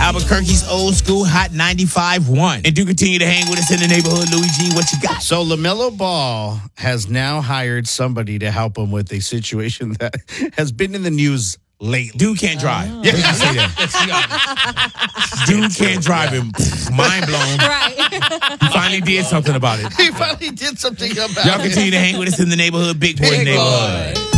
Albuquerque's old school hot 95.1. And do continue to hang with us in the neighborhood. Louis G, what you got? So LaMelo Ball has now hired somebody to help him with a situation that has been in the news lately. Dude can't drive. Yeah, you say that. Dude can't drive him. Mind blown. Right. He finally did something about it. He finally did something about it. Y'all continue to hang with us in the neighborhood. Big Boy Big Neighborhood. Boy.